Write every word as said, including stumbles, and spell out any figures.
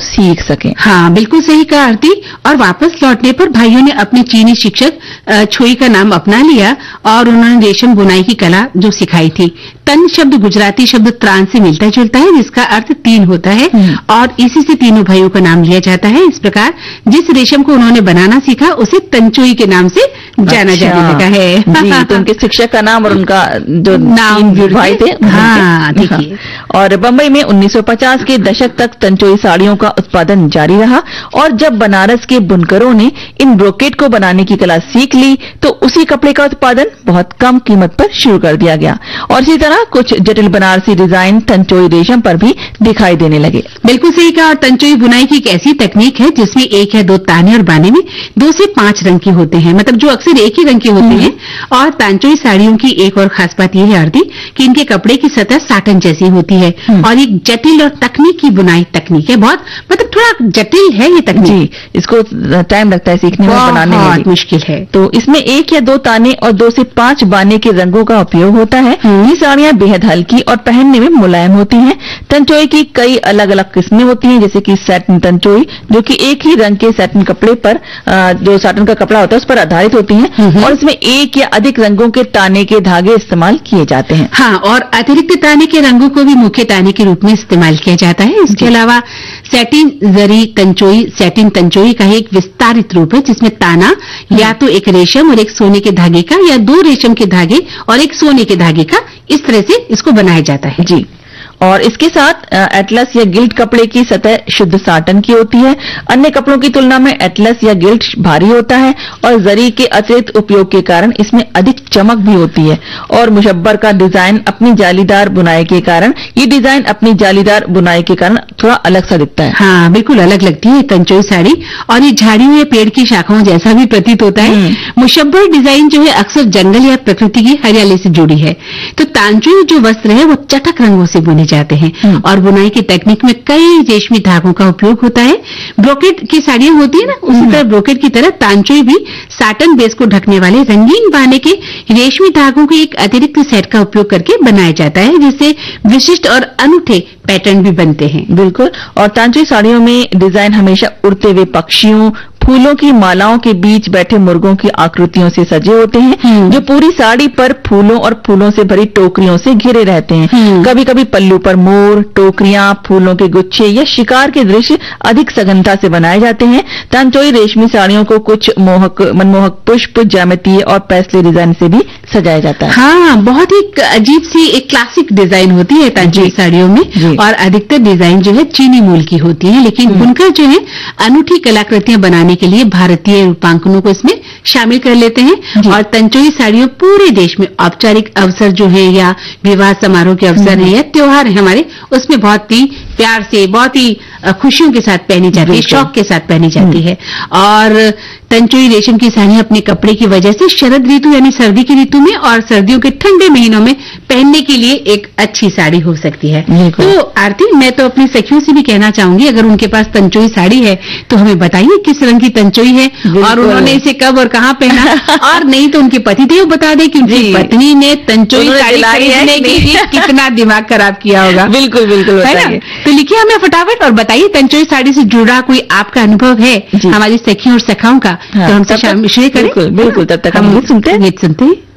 सीख सकें। हाँ, बिल्कुल सही कहा आरती। और वापस लौटने पर भाइयों ने अपने चीनी शिक्षक छोई का नाम अपना लिया और उन्होंने रेशम बुनाई की कला जो सिखाई थी। तन शब्द गुजराती शब्द त्राण से मिलता जुलता है, जिसका अर्थ तीन होता है और इसी से तीनों भाइयों का नाम लिया जाता है। इस प्रकार जिस रेशम को उन्होंने बनाना सीखा उसे तंचोई के नाम से जाना अच्छा, जाने लगा है। जी, तो उनके शिक्षक का नाम और उनका जो नाम भाई थे। हाँ, देखिए। और बंबई में उन्नीस सौ पचास के दशक तक तंचोई साड़ियों का उत्पादन जारी रहा और जब बनारस के बुनकरों ने इन ब्रोकेट को बनाने की कला सीख ली तो उसी कपड़े का उत्पादन बहुत कम कीमत पर शुरू कर दिया गया और इसी तरह कुछ जटिल बनारसी डिजाइन तंचोई रेशम पर भी दिखाई देने लगे। बिल्कुल सही कहा। और तंचोई बुनाई की एक ऐसी तकनीक है जिसमें एक या दो ताने और बाने में दो से पांच रंग के होते हैं, मतलब जो अक्सर एक ही रंग के होते हैं। और तंचोई साड़ियों की एक और खास बात यह है आरती कि इनके कपड़े की सतह साटन जैसी होती है और एक जटिल और तकनीकी बुनाई तकनीक है। बहुत मतलब थोड़ा जटिल है ये तकनीक, इसको टाइम लगता है सीखने में, बनाने में बहुत मुश्किल है। तो इसमें एक या दो ताने और दो से पांच बाने के रंगों का उपयोग होता है। ये साड़ियां बेहद हल्की और पहनने में मुलायम होती हैं। तंचोई की कई अलग अलग किस्में होती हैं, जैसे कि सैटिन तंचोई जो कि एक ही रंग के सैटिन कपड़े पर जो साटन का कपड़ा होता है उस पर आधारित होती हैं और इसमें एक या अधिक रंगों के ताने के धागे इस्तेमाल किए जाते हैं। हाँ, और अतिरिक्त ताने के रंगों को भी मुख्य ताने के रूप में इस्तेमाल किया जाता है। इसके अलावा सैटिन जरी तंचोई सैटिन तंचोई का एक विस्तारित रूप है जिसमें ताना या तो एक रेशम और एक सोने के धागे का या दो रेशम के धागे और एक सोने के धागे का, इस तरह से इसको बनाया जाता है। जी, और इसके साथ एटलस या गिल्ट कपड़े की सतह शुद्ध साटन की होती है। अन्य कपड़ों की तुलना में एटलस या गिल्ट भारी होता है और जरी के अतिरिक्त उपयोग के कारण इसमें अधिक चमक भी होती है और मुशब्बर का डिजाइन अपनी जालीदार बुनाई के कारण ये डिजाइन अपनी जालीदार बुनाई के कारण थोड़ा अलग सा दिखता है। हाँ, बिल्कुल अलग लगती है तंचोई साड़ी और ये झाड़ियों या पेड़ की शाखाओं जैसा भी प्रतीत होता है। मुशब्बर डिजाइन जो है अक्सर जंगल या प्रकृति की हरियाली से जुड़ी है। तो तंचोई जो वस्त्र है वो चटक रंगों से बुने जाते हैं और बुनाई की तकनीक में कई रेशमी धागों का उपयोग होता है। ब्रोकेट की साड़ियां होती है ना, उसी तरह ब्रोकेट की तरह तंचोई भी साटन बेस को ढकने वाले रंगीन बाने के रेशमी धागों के एक अतिरिक्त सेट का उपयोग करके बनाया जाता है, जिससे विशिष्ट और अनूठे पैटर्न भी बनते हैं। बिल्कुल, और तंचोई साड़ियों में डिजाइन हमेशा उड़ते हुए पक्षियों, फूलों की मालाओं के बीच बैठे मुर्गों की आकृतियों से सजे होते हैं जो पूरी साड़ी पर फूलों और फूलों से भरी टोकरियों से घिरे रहते हैं। कभी कभी पल्लू पर मोर, टोकरियां, फूलों के गुच्छे या शिकार के दृश्य अधिक सघनता से बनाए जाते हैं। तंचोई रेशमी साड़ियों को कुछ मोहक मनमोहक पुष्प, ज्यामितीय और पैसले डिजाइन से भी सजाया जाता है। हाँ, बहुत ही अजीब सी एक क्लासिक डिजाइन होती है तंचोई साड़ियों में और अधिकतर डिजाइन जो है चीनी मूल की होती है, लेकिन बुनकर जो है अनूठी कलाकृतियां बनाने के लिए भारतीय रूपांकनों को इसमें शामिल कर लेते हैं। और तंचोई साड़ियां पूरे देश में औपचारिक अवसर जो है या विवाह समारोह के अवसर है या त्योहार है हमारे, उसमें बहुत ही प्यार से, बहुत ही खुशियों के साथ पहनी जाती है, शौक के साथ पहनी जाती है। और तंचोई रेशम की साड़ियां अपने कपड़े की वजह से शरद ऋतु यानी सर्दी की ऋतु में और सर्दियों के ठंडे महीनों में पहनने के लिए एक अच्छी साड़ी हो सकती है। तो आरती, मैं तो अपनी सखियों से भी कहना चाहूंगी, अगर उनके पास तंचोई साड़ी है तो हमें बताइए किस रंग की तंचोई है और उन्होंने इसे कब और कहाँ पहना, और नहीं तो उनके पतिदेव बता दें कि उनकी पत्नी ने तंचोई साड़ी खरीदने के लिए कितना दिमाग खराब किया होगा। बिल्कुल बिल्कुल, है ना? तो लिखिए हमें फटाफट और बताइए तंचोई साड़ी से जुड़ा कोई आपका अनुभव है हमारी सखियों और सखाओं का, तो हमसे शेयर करें। बिल्कुल, तब तक हम गीत सुनते हैं गीत सुनते हैं।